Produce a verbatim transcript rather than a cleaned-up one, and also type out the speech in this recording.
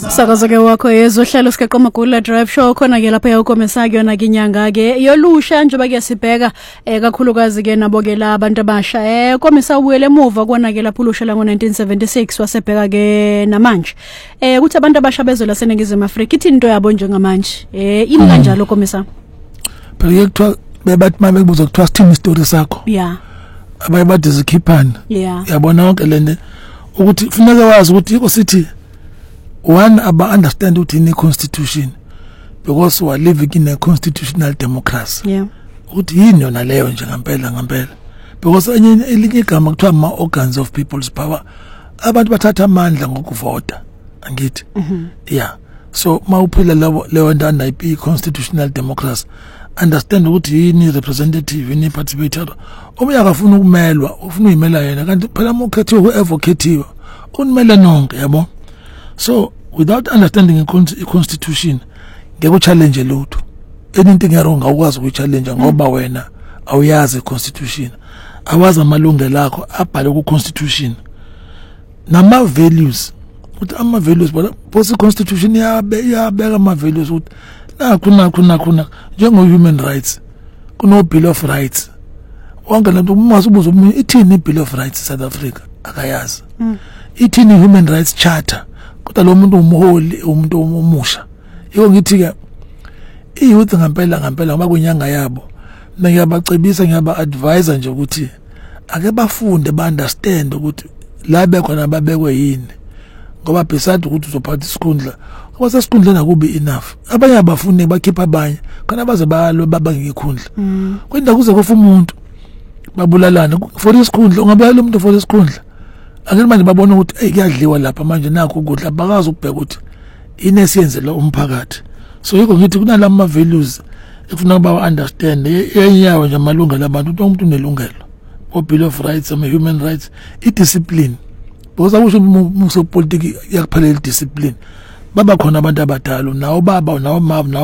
Sakaza-ke wakho yezohlelo sikeqa Magula Drive Show khona ke lapha ukomesa ke yona kinyanga ke yolusha njengoba ke sibheka eh kakhulukazi ke nabo ke la abantu abasha eh komesa ubuyele emuva kona ke lapha ulusha la ngo nineteen seventy-six wasebheka ke namanje eh kuthi abantu abasha bezo la seningizimu Afrika ithi into yabo njengamanje eh ini kanjalo komesa phela kuthiwa bebathi mabe kubuza kuthiwa sithini istory sakho yeah abaye bathi zikhiphana yeah yabona yonke lento ukuthi kufuneka wazi ukuthi iko sithi one aba understand ukuthi in constitution because we are living in a constitutional democracy yeah ukuthi yini yona leyo nje ngempela ngempela because enye elinye igama kuthiwa ama organs of people's power abantu bathatha amandla ngokuvota angithi mhm yeah so mawuphila lewo leyo ndanda ipi constitutional democracy understand ukuthi yini representative yini participatory omunye akafuna ukumelwa ufuna uyimela yena kanti phela mokhethiwe whoever khethiwe unimela nonke yabo. So without understanding a constitution ngeke challenge lutho anything wrong awukwazi ukuchallenge ngoba wena awuyazi constitution awazi amalungelo akho abhale ku constitution nama values ukuthi ama values because constitution yabe yabeka ama values ukuthi na kuna kuna kuna njengo human rights kuno bill of rights wonke lento umasubuza umuntu ithini bill of rights South Africa akayazi ithini human rights charter kodwa lo muntu umholi umuntu omusha yiko ngithi ke iyouth ngempela ngempela ngoba kunyanga yabo ngiyabacebisa ngiyaba advisor nje ukuthi ake bafunde ba understand ukuthi la bekhona babekwe yini ngoba beside ukuthi uzophatha isikhundla ngoba sesikhundleni akubi enough abanye abafundi bakhipha abanye kana baze balo babangikhundla kwenda kuze kofa umuntu babulalana for isikhundla ungabala umuntu for isikhundla akele manje babona ukuthi hey kuyadliwa lapha manje nakho ukudla bakazi ukubheka ukuthi inesiyenzela umphakathi so yiko ngithi kunalama values efuna ba understand yenyawo nje amalungelo abantu umuntu unelungelo o bill of rights ama human rights I discipline because awusho muso politics yakuphelela discipline baba khona abantu abadala nawo baba nawo mama